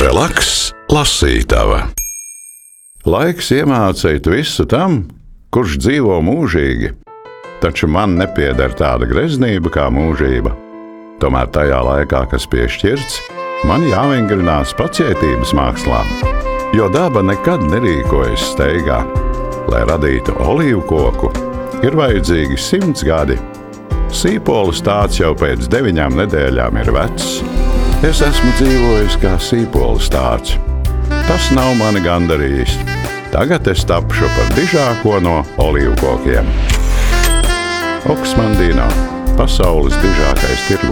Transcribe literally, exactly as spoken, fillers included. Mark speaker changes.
Speaker 1: Relaks, lasītava. Laiks iemācīt visu tam, kurš dzīvo mūžīgi, taču man nepieder tāda greznība kā mūžība. Tomēr tajā laikā, kas piešķirts, man jāvingrinās pacietības mākslā, jo daba nekad nerīkojas steigā. Lai radītu olīvu koku, ir vajadzīgi simts gadi. Sīpolu stāsts jau pēc deviņām nedēļām ir vecs. Es esmu dzīvojis kā sīpolu stāsts. Tas nav mani gandarījis. Tagad es tapšu par dižāko no olīvu kokiem. Oksmandīnā, pasaules dižākais tirgus.